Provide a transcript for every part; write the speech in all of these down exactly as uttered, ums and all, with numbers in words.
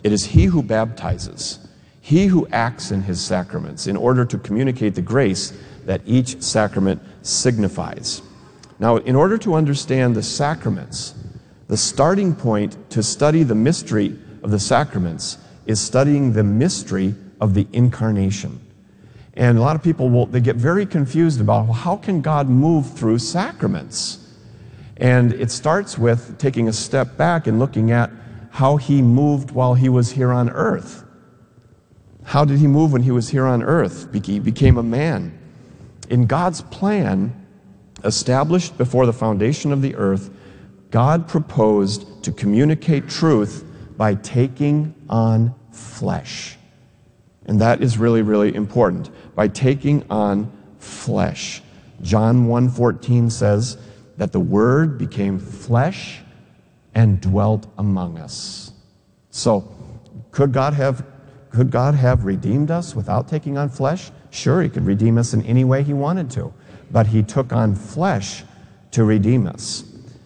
It is he who baptizes, he who acts in his sacraments in order to communicate the grace that each sacrament signifies. Now, in order to understand the sacraments, the starting point to study the mystery of the sacraments is studying the mystery of the incarnation. And a lot of people will, they get very confused about, well, how can God move through sacraments? And it starts with taking a step back and looking at how he moved while he was here on earth. How did he move when he was here on earth? He became a man. In God's plan, established before the foundation of the earth, God proposed to communicate truth by taking on flesh. And that is really, really important. By taking on flesh. John one fourteen says that the Word became flesh and dwelt among us. So, could God have, could God have redeemed us without taking on flesh? Sure, he could redeem us in any way he wanted to. But he took on flesh to redeem us.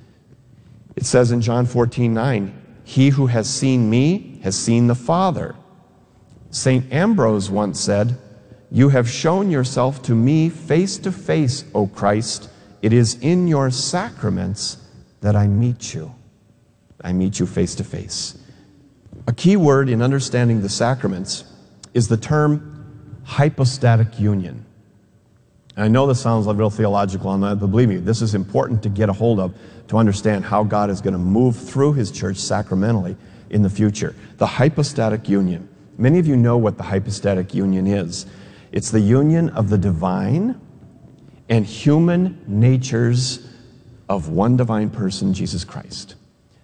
It says in John fourteen nine, he who has seen me has seen the Father. Saint Ambrose once said, you have shown yourself to me face to face, O Christ. It is in your sacraments that I meet you. I meet you face to face. A key word in understanding the sacraments is the term hypostatic union. And I know this sounds like real theological on that, but believe me, this is important to get a hold of to understand how God is going to move through his church sacramentally in the future. The hypostatic union. Many of you know what the hypostatic union is. It's the union of the divine and human natures of one divine person, Jesus Christ.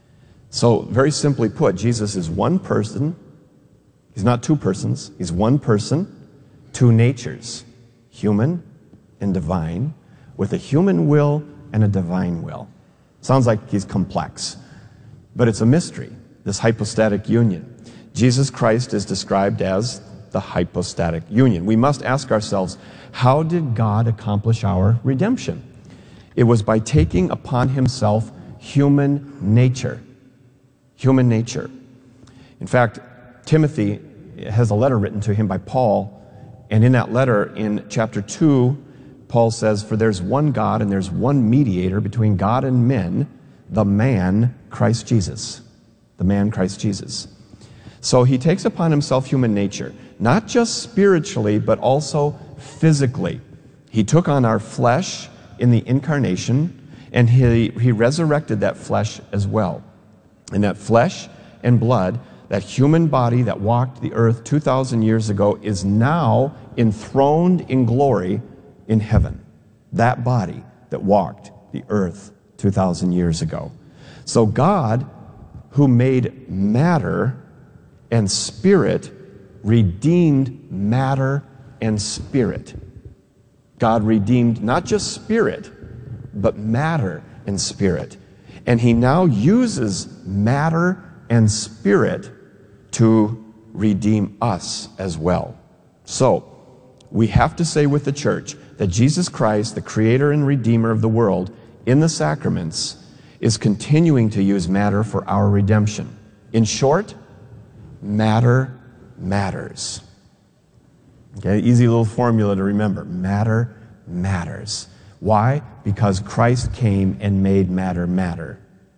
So, very simply put, Jesus is one person. He's not two persons. He's one person, two natures, human and divine, with a human will and a divine will. Sounds like he's complex, but it's a mystery, this hypostatic union. Jesus Christ is described as the hypostatic union. We must ask ourselves, how did God accomplish our redemption? It was by taking upon himself human nature. Human nature. In fact, Timothy has a letter written to him by Paul, and in that letter, in chapter two, Paul says, for there's one God and there's one mediator between God and men, the man Christ Jesus. The man Christ Jesus. So he takes upon himself human nature, not just spiritually, but also physically. He took on our flesh in the incarnation, and he, he resurrected that flesh as well. And that flesh and blood, that human body that walked the earth two thousand years ago, is now enthroned in glory in heaven. That body that walked the earth two thousand years ago. So God, who made matter and spirit, redeemed matter and spirit. God redeemed not just spirit, but matter and spirit. And he now uses matter and spirit to redeem us as well. So, we have to say with the church that Jesus Christ, the creator and redeemer of the world, in the sacraments, is continuing to use matter for our redemption. In short, matter matters. Okay, easy little formula to remember. Matter matters. Why? Because Christ came and made matter matter.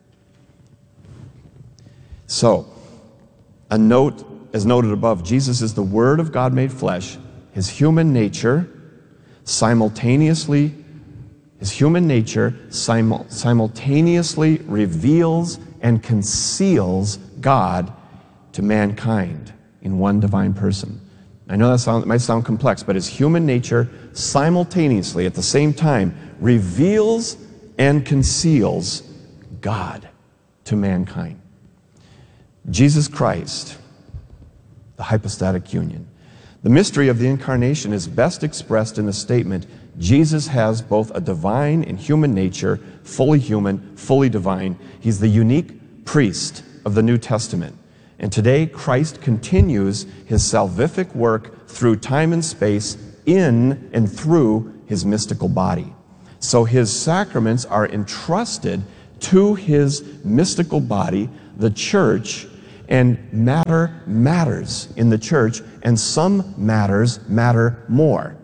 So, a note, as noted above, Jesus is the Word of God made flesh. His human nature simultaneously, his human nature simul- simultaneously reveals and conceals God to mankind in one divine person. I know that sound, it might sound complex, but his human nature simultaneously, at the same time, reveals and conceals God to mankind. Jesus Christ, the hypostatic union. The mystery of the incarnation is best expressed in the statement, Jesus has both a divine and human nature, fully human, fully divine. He's the unique priest of the New Testament. And today, Christ continues his salvific work through time and space in and through his mystical body. So his sacraments are entrusted to his mystical body, the church, And matter matters in the church, and some matters matter more.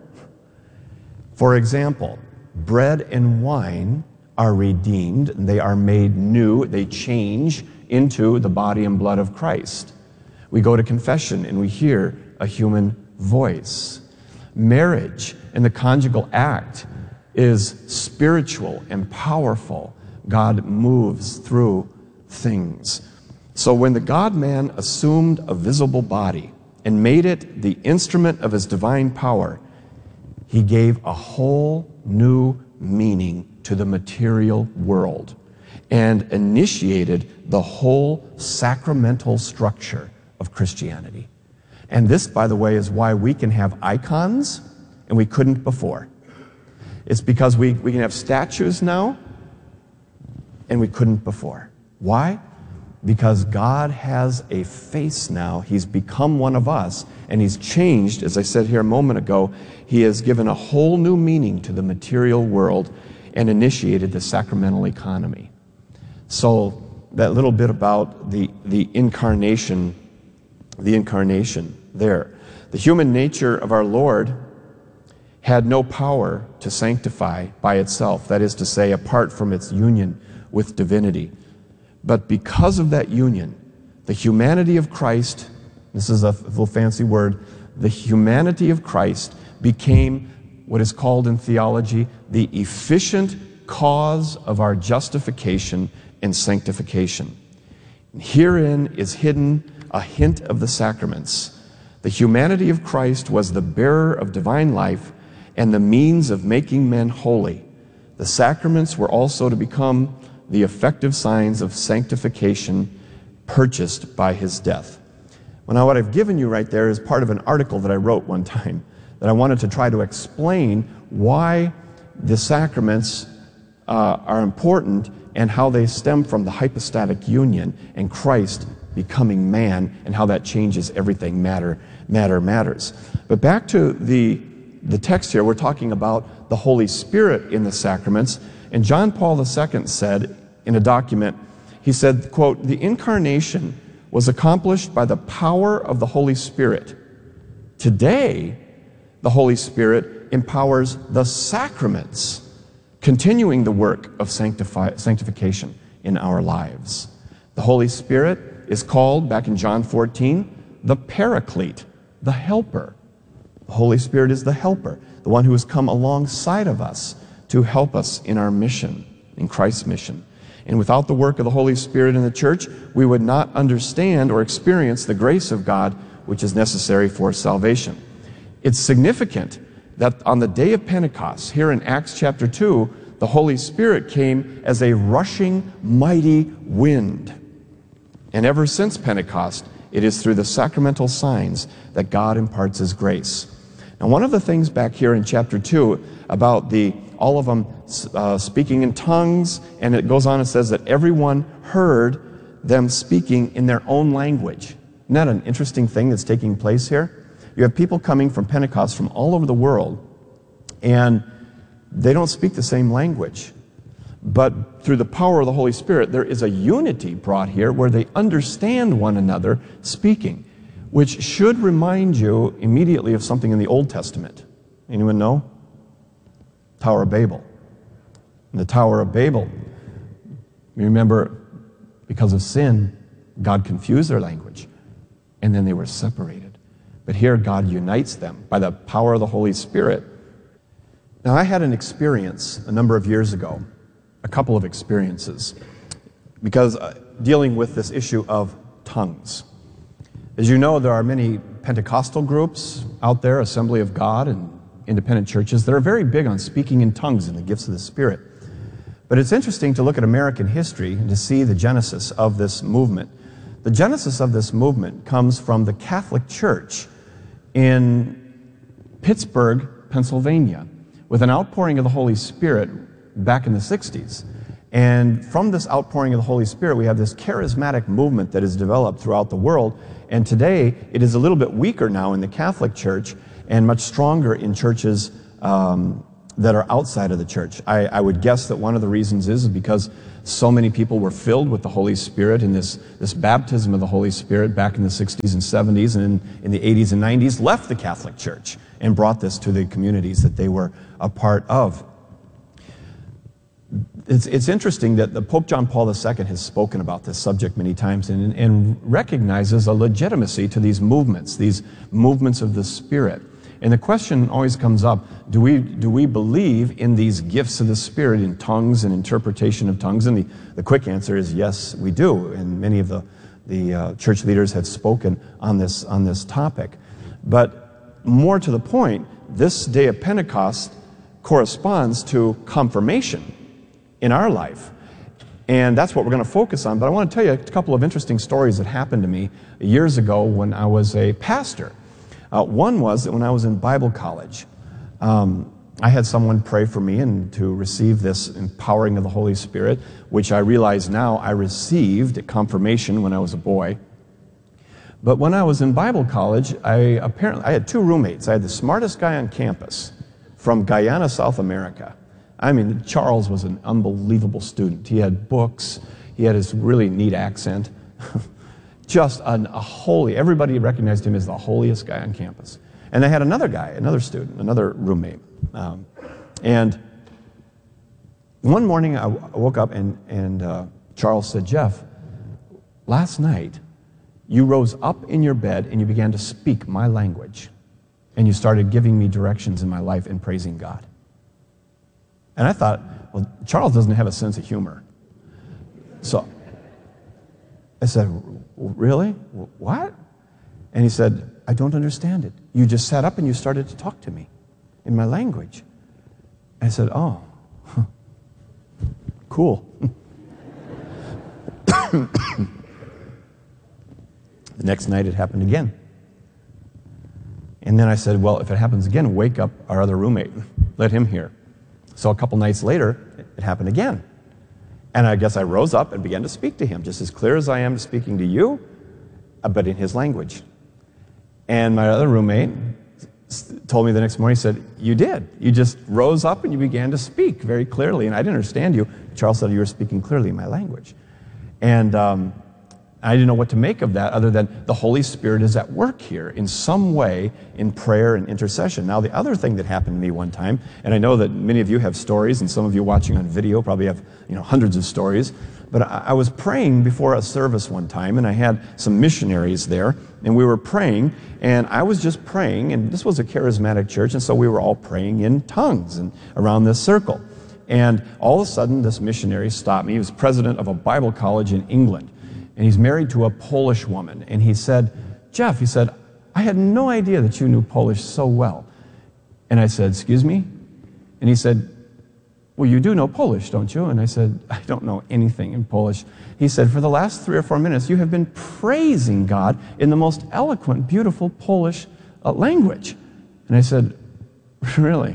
For example, bread and wine are redeemed, they are made new, they change into the body and blood of Christ. We go to confession and we hear a human voice. Marriage and the conjugal act is spiritual and powerful. God moves through things. So when the God-man assumed a visible body and made it the instrument of his divine power, he gave a whole new meaning to the material world and initiated the whole sacramental structure of Christianity. And this, by the way, is why we can have icons and we couldn't before. It's because we, we can have statues now and we couldn't before. Why? Because God has a face now. He's become one of us, and he's changed, as I said here a moment ago, he has given a whole new meaning to the material world and initiated the sacramental economy. So that little bit about the, the incarnation, the incarnation there. The human nature of our Lord had no power to sanctify by itself, that is to say, apart from its union with divinity. But because of that union, the humanity of Christ, this is a little fancy word, the humanity of Christ became what is called in theology the efficient cause of our justification and sanctification. Herein is hidden a hint of the sacraments. The humanity of Christ was the bearer of divine life and the means of making men holy. The sacraments were also to become the effective signs of sanctification purchased by his death. Well, now what I've given you right there is part of an article that I wrote one time that I wanted to try to explain why the sacraments uh, are important and how they stem from the hypostatic union and Christ becoming man and how that changes everything. Matter, matter matters. But back to the, the text here, we're talking about the Holy Spirit in the sacraments. And John Paul the Second said in a document, he said, quote, "The incarnation was accomplished by the power of the Holy Spirit. Today, the Holy Spirit empowers the sacraments, continuing the work of sanctify, sanctification in our lives." The Holy Spirit is called, back in John fourteen, the Paraclete, the helper. The Holy Spirit is the helper, the one who has come alongside of us to help us in our mission, in Christ's mission. And without the work of the Holy Spirit in the church, we would not understand or experience the grace of God, which is necessary for salvation. It's significant that on the day of Pentecost, here in Acts chapter two, the Holy Spirit came as a rushing, mighty wind. And ever since Pentecost, it is through the sacramental signs that God imparts his grace. Now, one of the things back here in chapter two about the all of them uh, speaking in tongues, and it goes on and says that everyone heard them speaking in their own language. Isn't that an interesting thing that's taking place here? You have people coming from Pentecost from all over the world, and they don't speak the same language. But through the power of the Holy Spirit, there is a unity brought here where they understand one another speaking, which should remind you immediately of something in the Old Testament. Anyone know? Tower of Babel. In the Tower of Babel, you remember, because of sin, God confused their language, and then they were separated. But here God unites them by the power of the Holy Spirit. Now, I had an experience a number of years ago, a couple of experiences, because uh, dealing with this issue of tongues. As you know, there are many Pentecostal groups out there, Assembly of God and independent churches, that are very big on speaking in tongues and the gifts of the Spirit. But it's interesting to look at American history and to see the genesis of this movement. The genesis of this movement comes from the Catholic Church in Pittsburgh, Pennsylvania, with an outpouring of the Holy Spirit back in the sixties. And from this outpouring of the Holy Spirit, we have this charismatic movement that has developed throughout the world. And today, it is a little bit weaker now in the Catholic Church and much stronger in churches um, that are outside of the church. I, I would guess that one of the reasons is because so many people were filled with the Holy Spirit in this, this baptism of the Holy Spirit back in the sixties and seventies and in, in the eighties and nineties, left the Catholic Church and brought this to the communities that they were a part of. It's, it's interesting that the Pope John Paul the Second has spoken about this subject many times and, and recognizes a legitimacy to these movements, these movements of the Spirit. And the question always comes up, do we, do we believe in these gifts of the Spirit, in tongues and interpretation of tongues? And the, the quick answer is yes, we do. And many of the, the uh, church leaders have spoken on this, on this topic. But more to the point, this day of Pentecost corresponds to confirmation in our life. And that's what we're going to focus on. But I want to tell you a couple of interesting stories that happened to me years ago when I was a pastor. Uh, one was that when I was in Bible college, um, I had someone pray for me and to receive this empowering of the Holy Spirit, which I realize now I received at confirmation when I was a boy. But when I was in Bible college, I apparently I had two roommates. I had the smartest guy on campus from Guyana, South America. I mean, Charles was an unbelievable student. He had books. He had his really neat accent. Just an, a holy, everybody recognized him as the holiest guy on campus. And I had another guy, another student, another roommate. Um, and one morning I, w- I woke up and, and uh, Charles said, Jeff, last night you rose up in your bed and you began to speak my language. And you started giving me directions in my life and praising God. And I thought, well, Charles doesn't have a sense of humor. So I said, really? What? And he said, I don't understand it. You just sat up and you started to talk to me in my language. I said, oh, cool. The next night it happened again. And then I said, well, if it happens again, wake up our other roommate. Let him hear. So a couple nights later, it happened again. And I guess I rose up and began to speak to him, just as clear as I am speaking to you, but in his language. And my other roommate told me the next morning, he said, you did. You just rose up and you began to speak very clearly. And I didn't understand you. Charles said you were speaking clearly in my language. And um, I didn't know what to make of that other than the Holy Spirit is at work here in some way in prayer and intercession. Now, the other thing that happened to me one time, and I know that many of you have stories, and some of you watching on video probably have you know hundreds of stories, but I, I was praying before a service one time, and I had some missionaries there, and we were praying, and I was just praying, and this was a charismatic church, and so we were all praying in tongues and around this circle. And all of a sudden, this missionary stopped me. He was president of a Bible college in England. And he's married to a Polish woman. And he said, Jeff, he said, I had no idea that you knew Polish so well. And I said, excuse me? And he said, well, you do know Polish, don't you? And I said, I don't know anything in Polish. He said, for the last three or four minutes, you have been praising God in the most eloquent, beautiful Polish uh, language. And I said, really?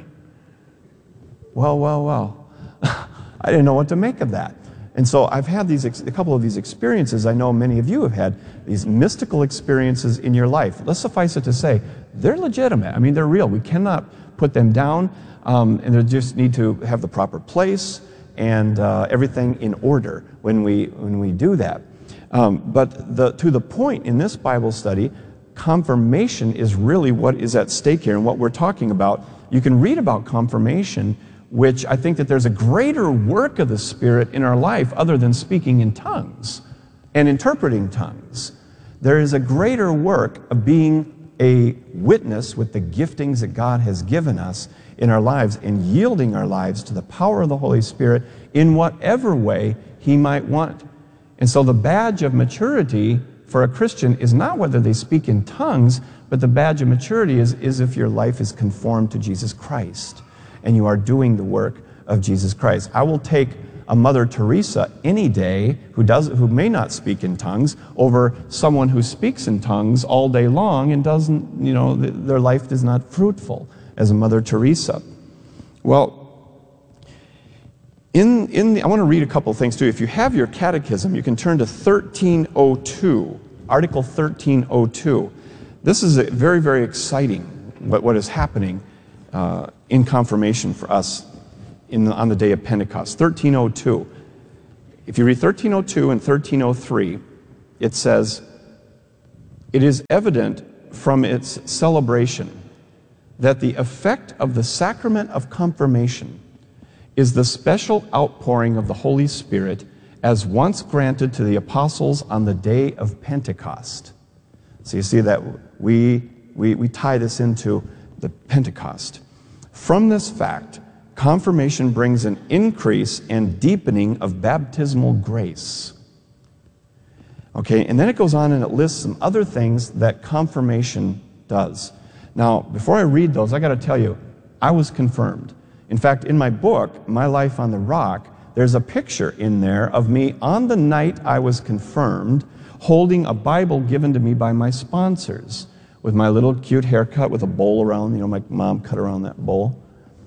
Well, well, well. I didn't know what to make of that. And so I've had these a couple of these experiences. I know many of you have had these mystical experiences in your life. Let's suffice it to say, they're legitimate. I mean, they're real. We cannot put them down, um, and they just need to have the proper place and uh, everything in order when we when we do that. Um, but the, to the point in this Bible study, confirmation is really what is at stake here and what we're talking about. You can read about confirmation, which I think that there's a greater work of the Spirit in our life other than speaking in tongues and interpreting tongues. There is a greater work of being a witness with the giftings that God has given us in our lives and yielding our lives to the power of the Holy Spirit in whatever way He might want. And so the badge of maturity for a Christian is not whether they speak in tongues, but the badge of maturity is, is if your life is conformed to Jesus Christ and you are doing the work of Jesus Christ. I will take a Mother Teresa any day who does who may not speak in tongues over someone who speaks in tongues all day long and doesn't, you know, th- their life is not fruitful as a Mother Teresa. Well, in in the, I want to read a couple of things too. If you have your catechism, you can turn to thirteen oh two, Article thirteen oh two. This is a very, very exciting what, what is happening uh, in confirmation for us in the, on the day of Pentecost. thirteen oh two. If you read thirteen oh two and thirteen oh three, it says, "It is evident from its celebration that the effect of the sacrament of confirmation is the special outpouring of the Holy Spirit as once granted to the apostles on the day of Pentecost." So you see that we, we, we tie this into the Pentecost. "From this fact, confirmation brings an increase and deepening of baptismal grace." Okay, and then it goes on and it lists some other things that confirmation does. Now, before I read those, I got to tell you, I was confirmed. In fact, in my book, My Life on the Rock, there's a picture in there of me on the night I was confirmed, holding a Bible given to me by my sponsors, with my little cute haircut with a bowl around, you know, my mom cut around that bowl.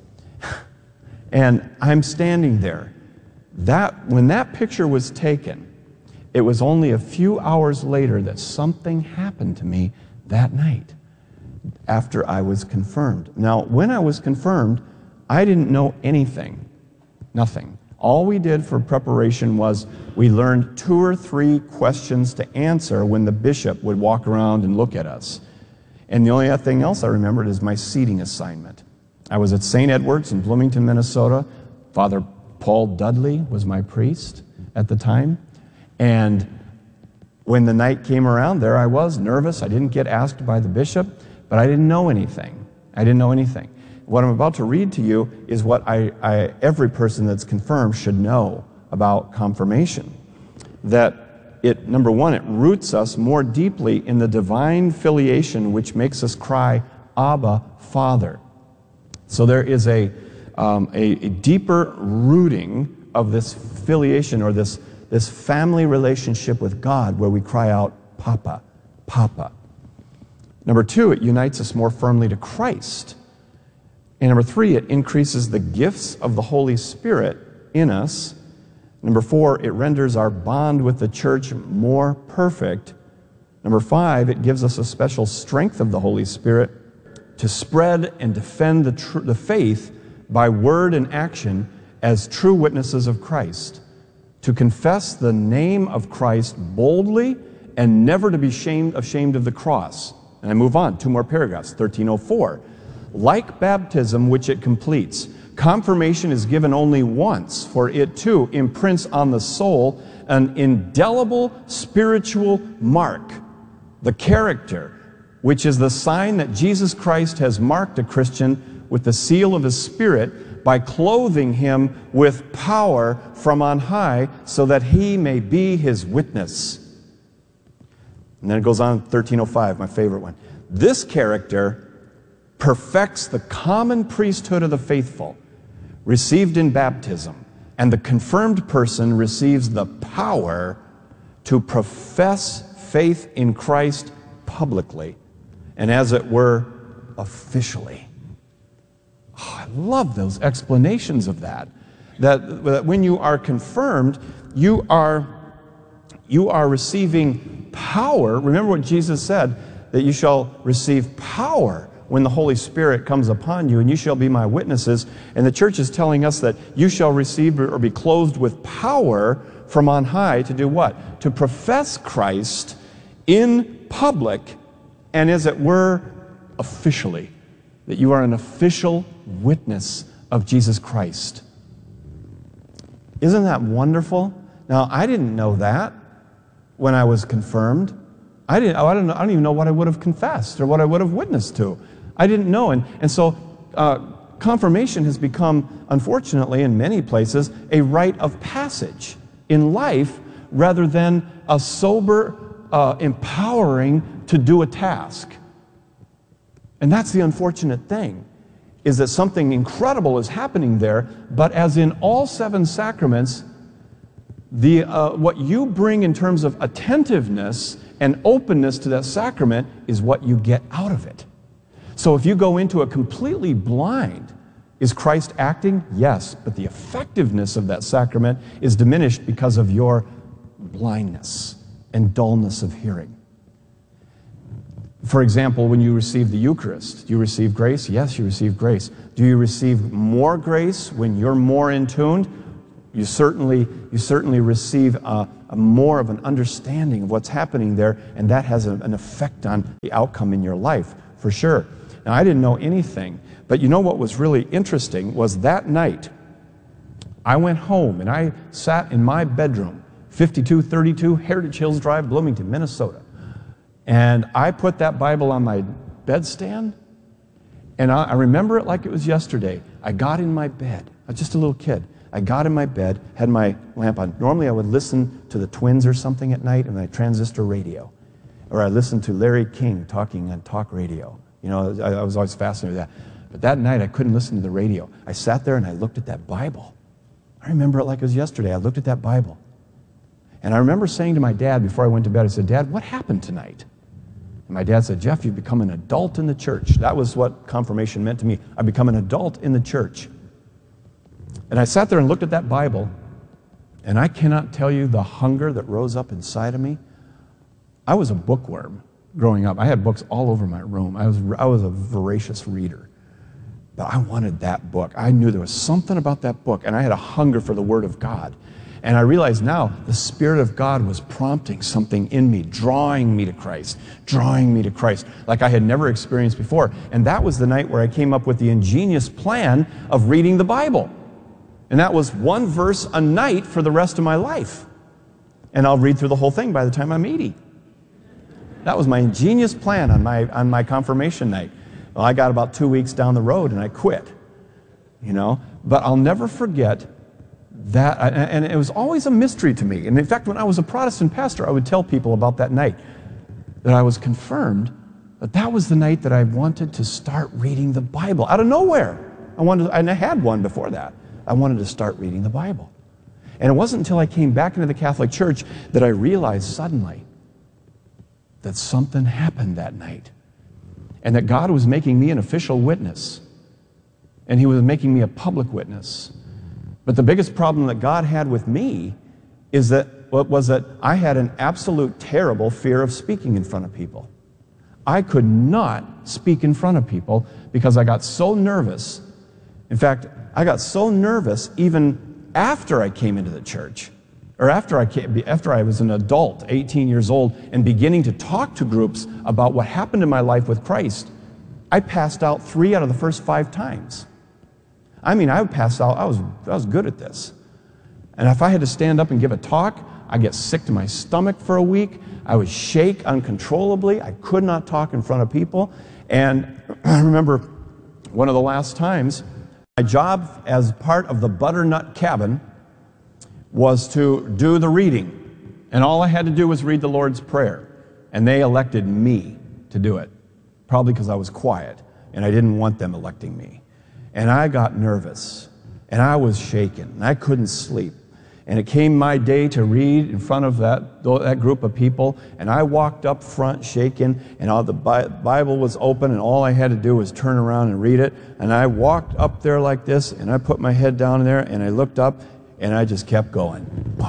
And I'm standing there. That, when that picture was taken, it was only a few hours later that something happened to me that night after I was confirmed. Now, when I was confirmed, I didn't know anything, nothing. All we did for preparation was we learned two or three questions to answer when the bishop would walk around and look at us. And the only thing else I remembered is my seating assignment. I was at Saint Edward's in Bloomington, Minnesota. Father Paul Dudley was my priest at the time. And when the night came around, there I was, nervous. I didn't get asked by the bishop, but I didn't know anything. I didn't know anything. What I'm about to read to you is what I, I, every person that's confirmed should know about confirmation. That it, number one, it roots us more deeply in the divine filiation which makes us cry, Abba, Father. So there is a, um, a, a deeper rooting of this filiation or this, this family relationship with God where we cry out, Papa, Papa. Number two, it unites us more firmly to Christ. And number three, it increases the gifts of the Holy Spirit in us. Number four, it renders our bond with the church more perfect. Number five, it gives us a special strength of the Holy Spirit to spread and defend the, tr- the faith by word and action as true witnesses of Christ, to confess the name of Christ boldly and never to be shamed, ashamed of the cross. And I move on, two more paragraphs, thirteen oh four. Like baptism, which it completes, confirmation is given only once, for it too imprints on the soul an indelible spiritual mark, the character, which is the sign that Jesus Christ has marked a Christian with the seal of his Spirit by clothing him with power from on high so that he may be his witness. And then it goes on, thirteen oh five, my favorite one. This character perfects the common priesthood of the faithful, received in baptism, and the confirmed person receives the power to profess faith in Christ publicly, and as it were, officially. Oh, I love those explanations of that. That, that when you are confirmed, you are, you are receiving power. Remember what Jesus said, that you shall receive power when the Holy Spirit comes upon you, and you shall be my witnesses. And the church is telling us that you shall receive or be clothed with power from on high to do what? To profess Christ in public and, as it were, officially. That you are an official witness of Jesus Christ. Isn't that wonderful? Now, I didn't know that when I was confirmed. I didn't, I don't, I don't even know what I would have confessed or what I would have witnessed to. I didn't know. And, and so uh, confirmation has become, unfortunately, in many places, a rite of passage in life rather than a sober, uh, empowering to do a task. And that's the unfortunate thing, is that something incredible is happening there, but as in all seven sacraments, the, uh, what you bring in terms of attentiveness and openness to that sacrament is what you get out of it. So if you go into it completely blind, is Christ acting? Yes, but the effectiveness of that sacrament is diminished because of your blindness and dullness of hearing. For example, when you receive the Eucharist, do you receive grace? Yes, you receive grace. Do you receive more grace when you're more in tune? You certainly, you certainly receive a, a more of an understanding of what's happening there, and that has a, an effect on the outcome in your life, for sure. Now, I didn't know anything, but you know what was really interesting was that night, I went home and I sat in my bedroom, fifty-two thirty-two Heritage Hills Drive, Bloomington, Minnesota. And I put that Bible on my bedstand, and I, I remember it like it was yesterday. I got in my bed. I was just a little kid. I got in my bed, had my lamp on. Normally I would listen to the Twins or something at night in my transistor radio. Or I listened to Larry King talking on talk radio. You know, I, I was always fascinated with that. But that night I couldn't listen to the radio. I sat there and I looked at that Bible. I remember it like it was yesterday. I looked at that Bible. And I remember saying to my dad before I went to bed, I said, Dad, what happened tonight? And my dad said, Jeff, you've become an adult in the church. That was what confirmation meant to me. I've become an adult in the church. And I sat there and looked at that Bible, and I cannot tell you the hunger that rose up inside of me. I was a bookworm growing up. I had books all over my room. I was, I was a voracious reader. But I wanted that book. I knew there was something about that book, and I had a hunger for the Word of God. And I realized now the Spirit of God was prompting something in me, drawing me to Christ, drawing me to Christ like I had never experienced before. And that was the night where I came up with the ingenious plan of reading the Bible. And that was one verse a night for the rest of my life. And I'll read through the whole thing by the time I'm eighty. That was my ingenious plan on my, on my confirmation night. Well, I got about two weeks down the road and I quit, you know. But I'll never forget that, and it was always a mystery to me. And in fact, when I was a Protestant pastor, I would tell people about that night, that I was confirmed that that was the night that I wanted to start reading the Bible. Out of nowhere. I wanted, and I had one before that. I wanted to start reading the Bible. And it wasn't until I came back into the Catholic Church that I realized suddenly that something happened that night. And that God was making me an official witness. And He was making me a public witness. But the biggest problem that God had with me is that, was that I had an absolute terrible fear of speaking in front of people. I could not speak in front of people because I got so nervous. In fact, I got so nervous even after I came into the church, or after I came, after I was an adult, eighteen years old, and beginning to talk to groups about what happened in my life with Christ. I passed out three out of the first five times. I mean, I would pass out. I was, I was good at this. And if I had to stand up and give a talk, I'd get sick to my stomach for a week. I would shake uncontrollably. I could not talk in front of people. And I remember one of the last times, my job as part of the Butternut Cabin was to do the reading. And all I had to do was read the Lord's Prayer. And they elected me to do it, probably because I was quiet, and I didn't want them electing me. And I got nervous, and I was shaken, and I couldn't sleep. And it came my day to read in front of that, that group of people, and I walked up front shaking, and all the Bible was open, and all I had to do was turn around and read it. And I walked up there like this, and I put my head down there, and I looked up, and I just kept going.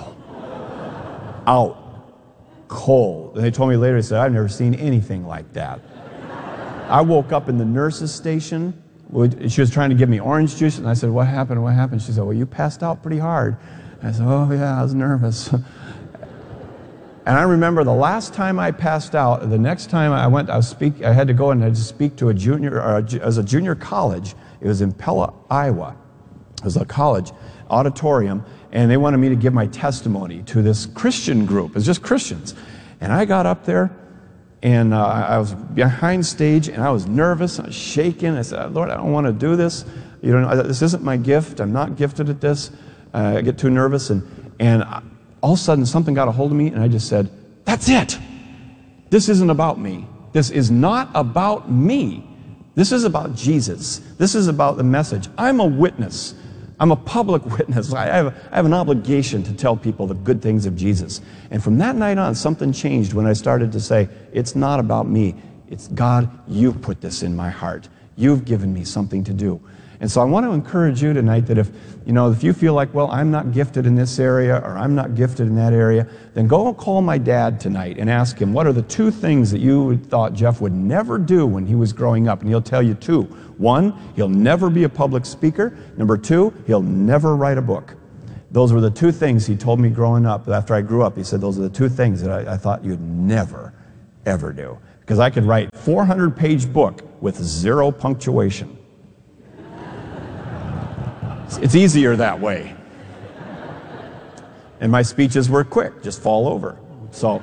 Out. Cold. And they told me later, they said, I've never seen anything like that. I woke up in the nurse's station. She was trying to give me orange juice, and I said, what happened, what happened? She said, well, you passed out pretty hard. I said, oh, yeah, I was nervous. And I remember the last time I passed out, the next time I went, I, was speak, I had to go and I had to speak to a junior, or a, as a junior college. It was in Pella, Iowa. It was a college auditorium, and they wanted me to give my testimony to this Christian group. It was just Christians. And I got up there, and uh, I was behind stage, and I was nervous, I was shaking. I said, Lord, I don't want to do this. You know, this isn't my gift. I'm not gifted at this. Uh, I get too nervous, and, and all of a sudden something got a hold of me, and I just said, that's it. This isn't about me. This is not about me. This is about Jesus. This is about the message. I'm a witness. I'm a public witness. I have, I have an obligation to tell people the good things of Jesus. And from that night on, something changed when I started to say, it's not about me. It's God, you've put this in my heart. You've given me something to do. And so I want to encourage you tonight that if, you know, if you feel like, well, I'm not gifted in this area or I'm not gifted in that area, then go call my dad tonight and ask him, what are the two things that you thought Jeff would never do when he was growing up? And he'll tell you two. One, he'll never be a public speaker. Number two, he'll never write a book. Those were the two things he told me growing up. After I grew up, he said, those are the two things that I, I thought you'd never, ever do. Because I could write a four hundred page book with zero punctuation. It's easier that way. And my speeches were quick, just fall over. So,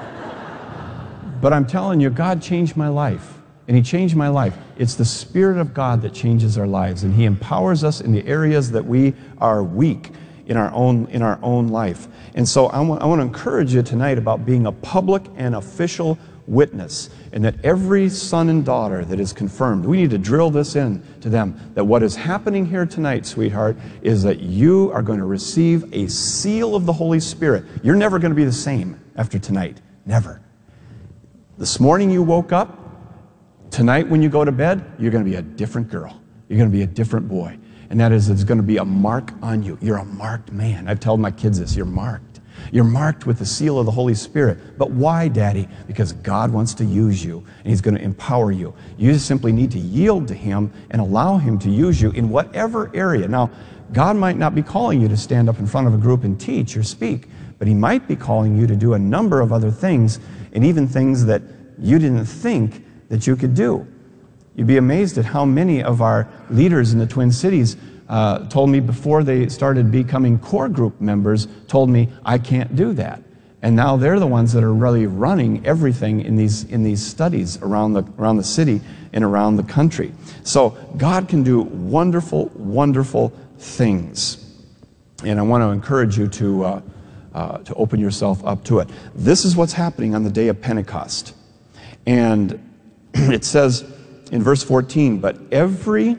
but I'm telling you, God changed my life. And He changed my life. It's the Spirit of God that changes our lives. And He empowers us in the areas that we are weak in our own, in our own life. And so I want, I want to encourage you tonight about being a public and official witness, and that every son and daughter that is confirmed, we need to drill this in to them, that what is happening here tonight, sweetheart, is that you are going to receive a seal of the Holy Spirit. You're never going to be the same after tonight. Never. This morning you woke up. Tonight when you go to bed, you're going to be a different girl. You're going to be a different boy. And that is, it's going to be a mark on you. You're a marked man. I've told my kids this. You're marked. You're marked with the seal of the Holy Spirit. But why, Daddy? Because God wants to use you, and He's going to empower you. You just simply need to yield to Him and allow Him to use you in whatever area. Now, God might not be calling you to stand up in front of a group and teach or speak, but He might be calling you to do a number of other things, and even things that you didn't think that you could do. You'd be amazed at how many of our leaders in the Twin Cities uh, told me before they started becoming core group members, told me, I can't do that. And now they're the ones that are really running everything in these, in these studies around the, around the city and around the country. So God can do wonderful, wonderful things. And I want to encourage you to, uh, uh, to open yourself up to it. This is what's happening on the day of Pentecost. And it says in verse fourteen, but every,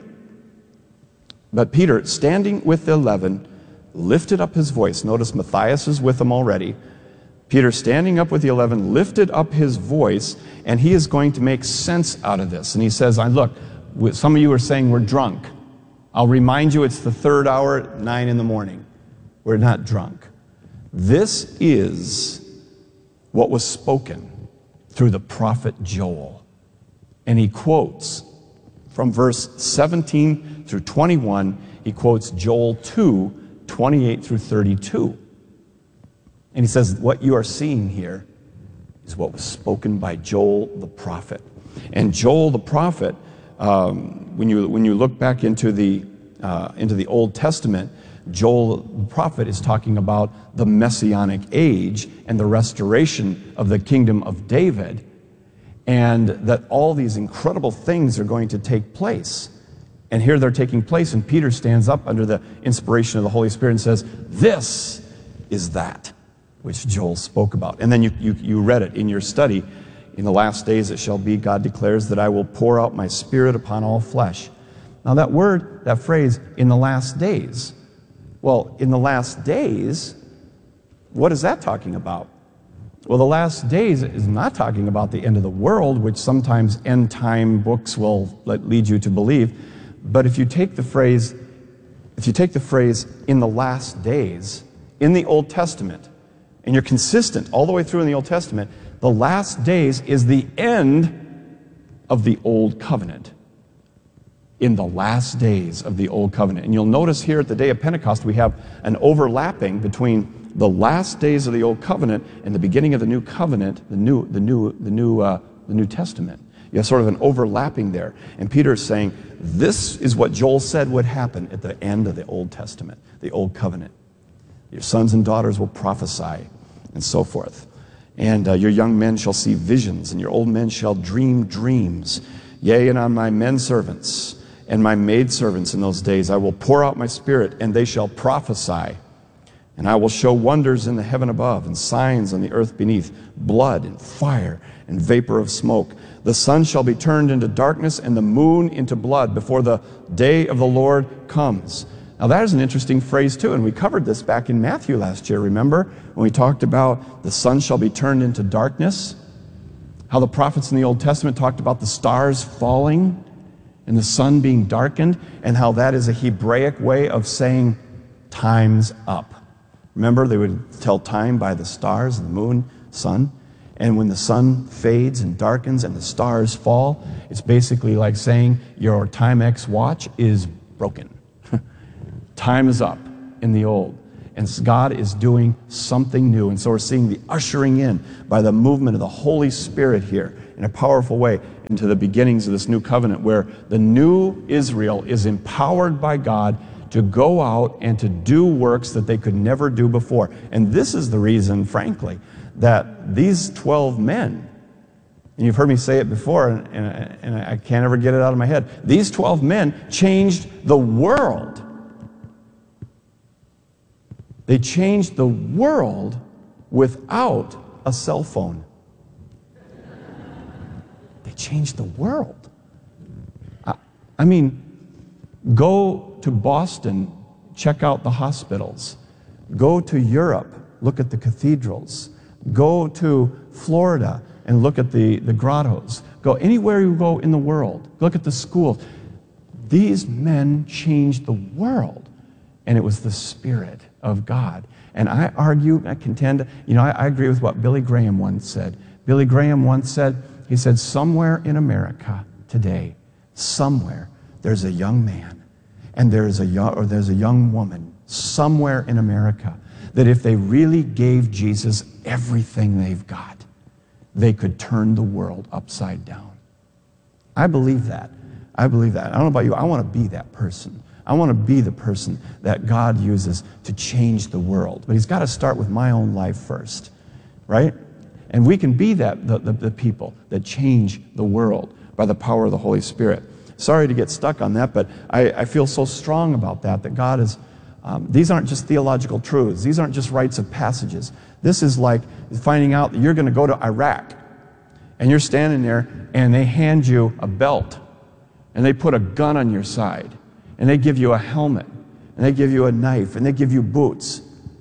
but Peter, standing with the eleven, lifted up his voice. Notice Matthias is with them already. Peter, standing up with the eleven, lifted up his voice, and he is going to make sense out of this. And he says, I look, some of you are saying we're drunk. I'll remind you, it's the third hour at nine in the morning. We're not drunk. This is what was spoken through the prophet Joel. And he quotes from verse seventeen through twenty-one, he quotes Joel two, twenty-eight through thirty-two. And he says, what you are seeing here is what was spoken by Joel the prophet. And Joel the prophet, um, when you when you look back into the uh, into the Old Testament, Joel the prophet is talking about the Messianic age and the restoration of the kingdom of David, and that all these incredible things are going to take place. And here they're taking place, and Peter stands up under the inspiration of the Holy Spirit and says, this is that which Joel spoke about. And then you, you, you read it in your study. In the last days it shall be, God declares, that I will pour out my Spirit upon all flesh. Now that word, that phrase, in the last days, well, in the last days, what is that talking about? Well, the last days is not talking about the end of the world, which sometimes end time books will lead you to believe. But if you take the phrase, if you take the phrase, in the last days, in the Old Testament, and you're consistent all the way through in the Old Testament, the last days is the end of the Old Covenant. In the last days of the Old Covenant. And you'll notice here at the day of Pentecost, we have an overlapping between the last days of the Old Covenant and the beginning of the New Covenant, the New, the New, the New, uh, the New Testament. You have sort of an overlapping there. And Peter is saying, this is what Joel said would happen at the end of the Old Testament, the Old Covenant. Your sons and daughters will prophesy, and so forth. And uh, your young men shall see visions, and your old men shall dream dreams. Yea, and on my men servants and my maidservants in those days I will pour out my Spirit, and they shall prophesy. And I will show wonders in the heaven above, and signs on the earth beneath, blood and fire and vapor of smoke. The sun shall be turned into darkness, and the moon into blood, before the day of the Lord comes. Now that is an interesting phrase too, and we covered this back in Matthew last year, remember? When we talked about the sun shall be turned into darkness, how the prophets in the Old Testament talked about the stars falling and the sun being darkened, and how that is a Hebraic way of saying time's up. Remember, they would tell time by the stars, the moon, sun. And when the sun fades and darkens and the stars fall, it's basically like saying your Timex watch is broken. Time is up in the old. And God is doing something new. And so we're seeing the ushering in by the movement of the Holy Spirit here in a powerful way into the beginnings of this new covenant, where the new Israel is empowered by God to go out and to do works that they could never do before. And this is the reason, frankly, that these twelve men, and you've heard me say it before, and, and, and I can't ever get it out of my head, these twelve men changed the world. They changed the world without a cell phone. They changed the world. I, I mean, go to Boston, check out the hospitals. Go to Europe, look at the cathedrals. Go to Florida and look at the, the grottos. Go anywhere you go in the world. Look at the schools. These men changed the world, and it was the Spirit of God. And I argue, I contend, you know, I, I agree with what Billy Graham once said. Billy Graham once said, he said, somewhere in America today, somewhere, there's a young man and there's a young, or there's a young woman somewhere in America that if they really gave Jesus everything they've got, they could turn the world upside down. I believe that. I believe that. I don't know about you. I want to be that person. I want to be the person that God uses to change the world. But he's got to start with my own life first, right? And we can be that, the, the, the people that change the world by the power of the Holy Spirit. Sorry to get stuck on that, but I, I feel so strong about that, that God is, um, these aren't just theological truths. These aren't just rites of passages. This is like finding out that you're going to go to Iraq, and you're standing there, and they hand you a belt, and they put a gun on your side, and they give you a helmet, and they give you a knife, and they give you boots.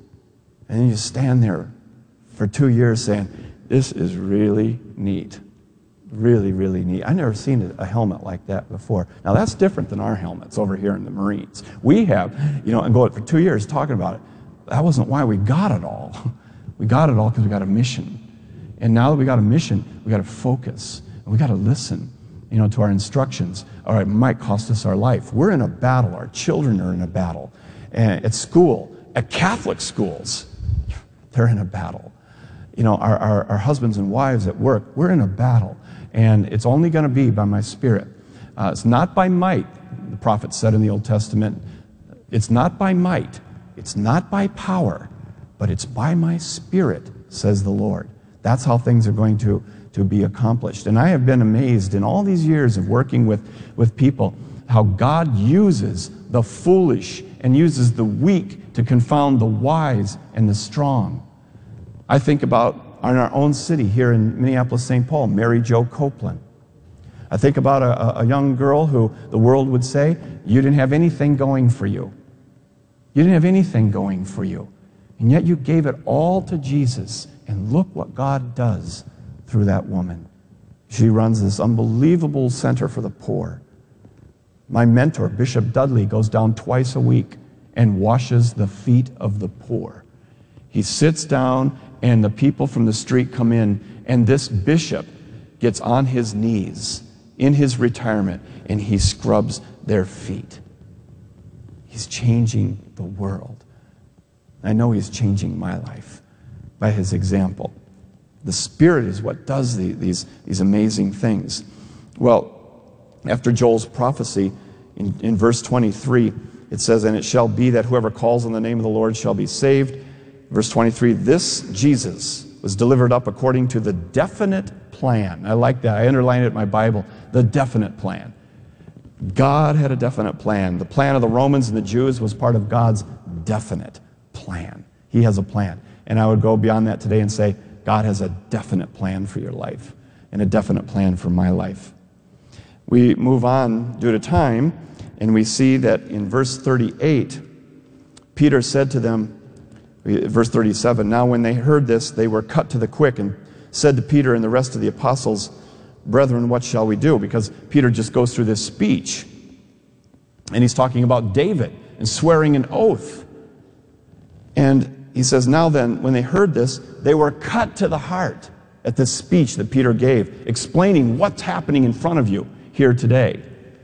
And then you stand there for two years saying, this is really neat. Really, really neat. I've never seen a helmet like that before. Now, that's different than our helmets over here in the Marines. We have, you know, and go for two years talking about it. That wasn't why we got it all. We got it all because we got a mission. And now that we got a mission, we got to focus, and we got to listen, you know, to our instructions. All right, it might cost us our life. We're in a battle. Our children are in a battle. And at school, at Catholic schools, they're in a battle. You know, our, our, our husbands and wives at work, we're in a battle. And it's only going to be by my Spirit. Uh, it's not by might, the prophet said in the Old Testament. It's not by might. It's not by power. But it's by my Spirit, says the Lord. That's how things are going to, to be accomplished. And I have been amazed in all these years of working with, with people how God uses the foolish and uses the weak to confound the wise and the strong. I think about in our own city here in Minneapolis, Saint Paul, Mary Jo Copeland. I think about a, a young girl who the world would say, you didn't have anything going for you. You didn't have anything going for you. And yet you gave it all to Jesus. And look what God does through that woman. She runs this unbelievable center for the poor. My mentor, Bishop Dudley, goes down twice a week and washes the feet of the poor. He sits down, and the people from the street come in, and this bishop gets on his knees in his retirement, and he scrubs their feet. He's changing the world. I know he's changing my life by his example. The Spirit is what does the, these, these amazing things. Well, after Joel's prophecy, in, in verse twenty-three, it says, and it shall be that whoever calls on the name of the Lord shall be saved. Verse twenty-three, this Jesus was delivered up according to the definite plan. I like that. I underlined it in my Bible. The definite plan. God had a definite plan. The plan of the Romans and the Jews was part of God's definite plan. He has a plan. And I would go beyond that today and say, God has a definite plan for your life and a definite plan for my life. We move on due to time, and we see that in verse thirty-eight, Peter said to them, verse thirty-seven, now when they heard this, they were cut to the quick and said to Peter and the rest of the apostles, brethren, what shall we do? Because Peter just goes through this speech, and he's talking about David and swearing an oath. And he says, now then, when they heard this, they were cut to the heart at this speech that Peter gave, explaining what's happening in front of you here today.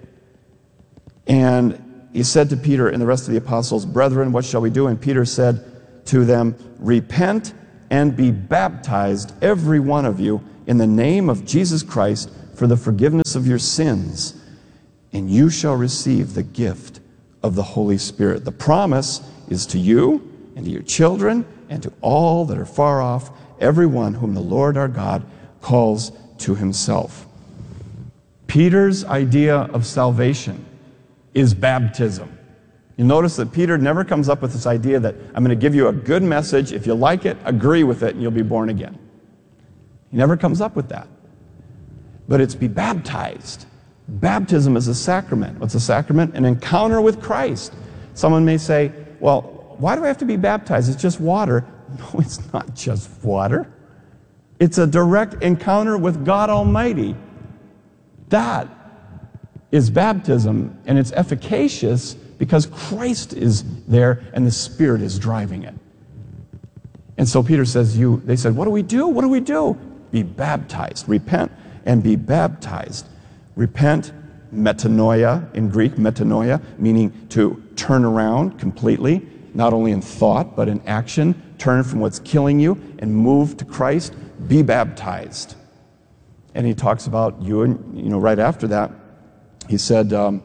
And he said to Peter and the rest of the apostles, brethren, what shall we do? And Peter said to them, repent and be baptized, every one of you, in the name of Jesus Christ, for the forgiveness of your sins, and you shall receive the gift of the Holy Spirit. The promise is to you and to your children and to all that are far off, everyone whom the Lord our God calls to himself. Peter's idea of salvation is baptism. You notice that Peter never comes up with this idea that I'm going to give you a good message. If you like it, agree with it, and you'll be born again. He never comes up with that. But it's be baptized. Baptism is a sacrament. What's a sacrament? An encounter with Christ. Someone may say, well, why do I have to be baptized? It's just water. No, it's not just water. It's a direct encounter with God Almighty. That is baptism, and it's efficacious because Christ is there and the Spirit is driving it. And so Peter says, you, they said, what do we do? What do we do? Be baptized. Repent and be baptized. Repent, metanoia in Greek, metanoia, meaning to turn around completely, not only in thought, but in action. Turn from what's killing you and move to Christ. Be baptized. And he talks about you, and you know, right after that, he said, um,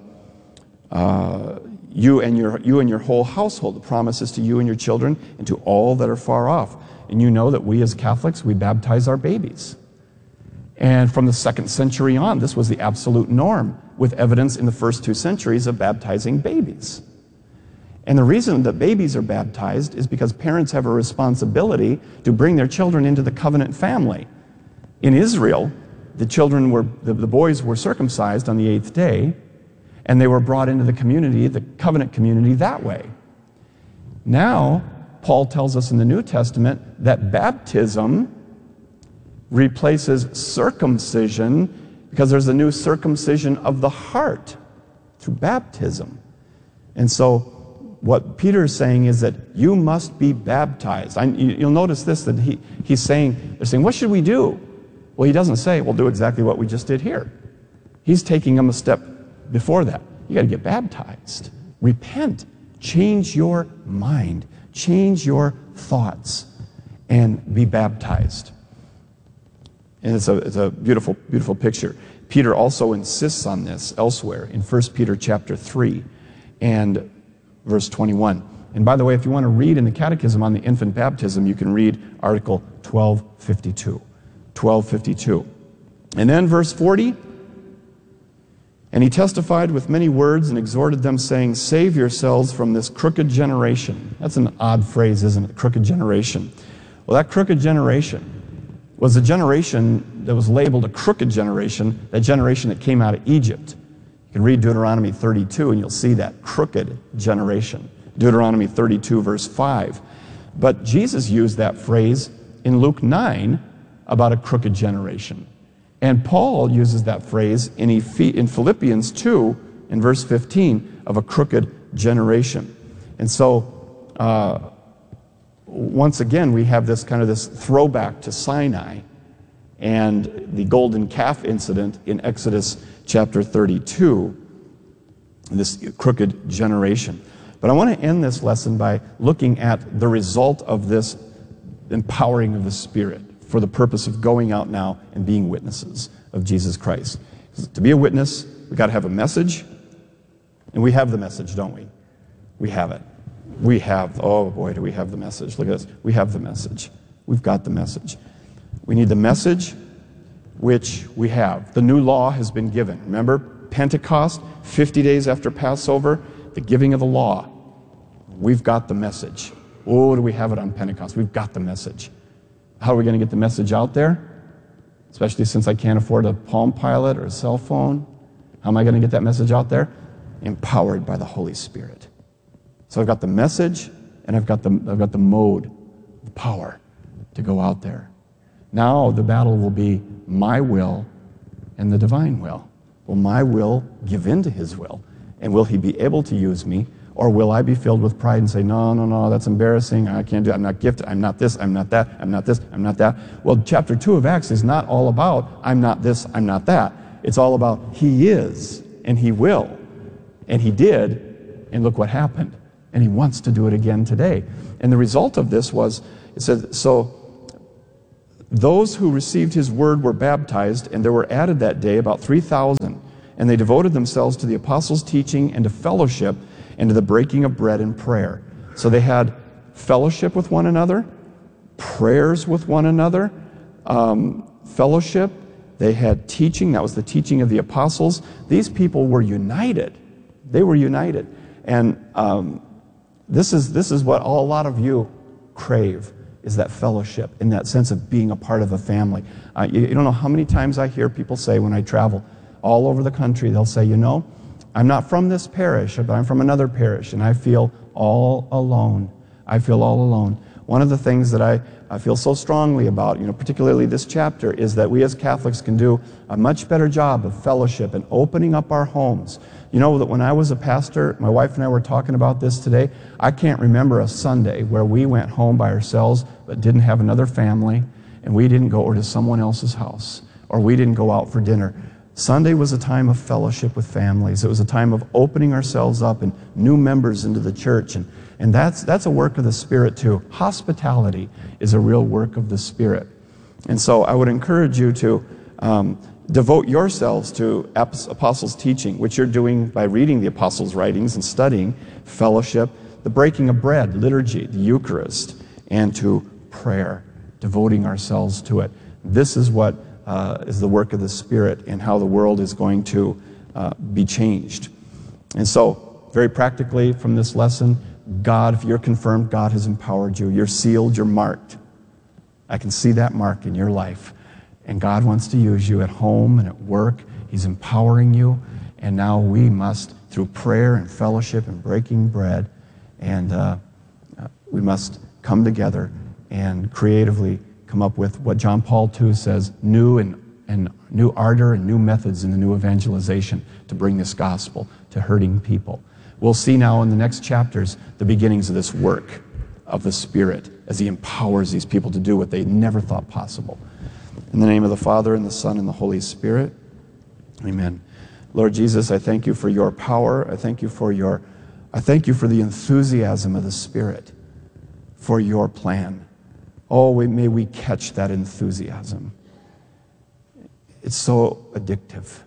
uh, you and your you and your whole household. The promise is to you and your children and to all that are far off. And you know that we as Catholics, we baptize our babies. And from the second century on, this was the absolute norm, with evidence in the first two centuries of baptizing babies. And the reason that babies are baptized is because parents have a responsibility to bring their children into the covenant family. In Israel, the children were, the, the boys were circumcised on the eighth day, and they were brought into the community, the covenant community, that way. Now, Paul tells us in the New Testament that baptism replaces circumcision because there's a new circumcision of the heart through baptism. And so what Peter is saying is that you must be baptized. I, you, you'll notice this, that he, he's saying, they're saying, what should we do? Well, he doesn't say, well, do exactly what we just did here. He's taking them a step before that. You got to get baptized. Repent. Change your mind. Change your thoughts and be baptized. And it's a, it's a beautiful, beautiful picture. Peter also insists on this elsewhere in First Peter chapter three and verse twenty-one. And by the way, if you want to read in the Catechism on the infant baptism, you can read Article twelve fifty-two. twelve fifty-two. And then verse forty, and he testified with many words and exhorted them, saying, save yourselves from this crooked generation. That's an odd phrase, isn't it? Crooked generation. Well, that crooked generation was a generation that was labeled a crooked generation, that generation that came out of Egypt. You can read Deuteronomy thirty-two and you'll see that crooked generation. Deuteronomy thirty-two verse five. But Jesus used that phrase in Luke nine about a crooked generation. And Paul uses that phrase in, in Philippians two, in verse fifteen, of a crooked generation. And so, uh, once again, we have this kind of this throwback to Sinai and the golden calf incident in Exodus chapter thirty-two, this crooked generation. But I want to end this lesson by looking at the result of this empowering of the Spirit for the purpose of going out now and being witnesses of Jesus Christ. To be a witness, we've got to have a message, and we have the message, don't we? We have it. We have, oh boy, do we have the message. Look at this. We have the message. We've got the message. We need the message, which we have. The new law has been given. Remember, Pentecost, fifty days after Passover, the giving of the law. We've got the message. Oh, do we have it on Pentecost? We've got the message. How are we going to get the message out there? Especially since I can't afford a Palm Pilot or a cell phone. How am I going to get that message out there? Empowered by the Holy Spirit. So I've got the message, and I've got the, I've got the mode, the power to go out there. Now the battle will be my will and the divine will. Will my will give in to his will? And will he be able to use me? Or will I be filled with pride and say, no, no, no, that's embarrassing. I can't do it. I'm not gifted. I'm not this. I'm not that. I'm not this. I'm not that. Well, chapter two of Acts is not all about I'm not this. I'm not that. It's all about he is and he will. And he did. And look what happened. And he wants to do it again today. And the result of this was, it said, so those who received his word were baptized, and there were added that day about three thousand. And they devoted themselves to the apostles' teaching and to fellowship and to the breaking of bread and prayer. So they had fellowship with one another, prayers with one another, um, fellowship. They had teaching. That was the teaching of the apostles. These people were united. They were united. And um, this is this is what all, a lot of you crave, is that fellowship, in that sense of being a part of a family. Uh, you, you don't know how many times I hear people say when I travel all over the country, they'll say, you know, I'm not from this parish, but I'm from another parish, and I feel all alone. I feel all alone. One of the things that I, I feel so strongly about, you know, particularly this chapter, is that we as Catholics can do a much better job of fellowship and opening up our homes. You know that when I was a pastor, my wife and I were talking about this today, I can't remember a Sunday where we went home by ourselves but didn't have another family, and we didn't go over to someone else's house, or we didn't go out for dinner. Sunday was a time of fellowship with families. It was a time of opening ourselves up and new members into the church. And, and that's, that's a work of the Spirit too. Hospitality is a real work of the Spirit. And so I would encourage you to um, devote yourselves to apostles' teaching, which you're doing by reading the apostles' writings and studying fellowship, the breaking of bread, liturgy, the Eucharist, and to prayer, devoting ourselves to it. This is what Uh, is the work of the Spirit and how the world is going to uh, be changed. And so, very practically from this lesson, God, if you're confirmed, God has empowered you. You're sealed, you're marked. I can see that mark in your life. And God wants to use you at home and at work. He's empowering you. And now we must, through prayer and fellowship and breaking bread, and uh, uh, we must come together and creatively come up with what John Paul the Second says, new and, and new ardor and new methods in the new evangelization to bring this gospel to hurting people. We'll see now in the next chapters the beginnings of this work of the Spirit as he empowers these people to do what they never thought possible. In the name of the Father, and the Son, and the Holy Spirit, amen. Lord Jesus, I thank you for your power. I thank you for your, I thank you for the enthusiasm of the Spirit, for your plan. Oh, we, may we catch that enthusiasm. It's so addictive.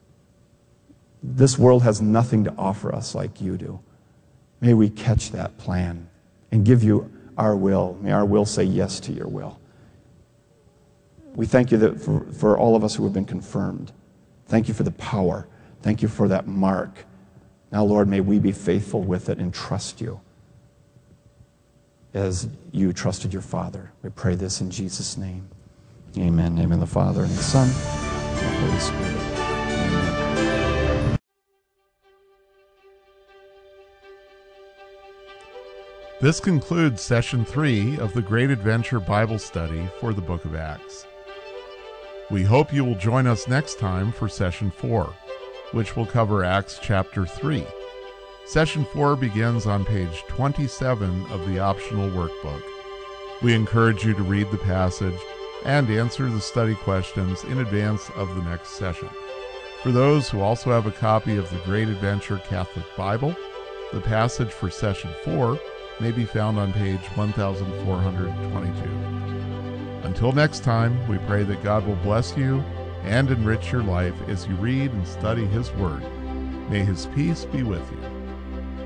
This world has nothing to offer us like you do. May we catch that plan and give you our will. May our will say yes to your will. We thank you that for, for all of us who have been confirmed. Thank you for the power. Thank you for that mark. Now, Lord, may we be faithful with it and trust you as you trusted your Father. We pray this in Jesus' name. Amen. In the name of the Father, and the Son, and the Holy Spirit. Amen. This concludes session three of the Great Adventure Bible Study for the Book of Acts. We hope you will join us next time for session four, which will cover Acts chapter three. Session four begins on page twenty-seven of the optional workbook. We encourage you to read the passage and answer the study questions in advance of the next session. For those who also have a copy of the Great Adventure Catholic Bible, the passage for session four may be found on page one thousand four hundred twenty-two. Until next time, we pray that God will bless you and enrich your life as you read and study His Word. May His peace be with you.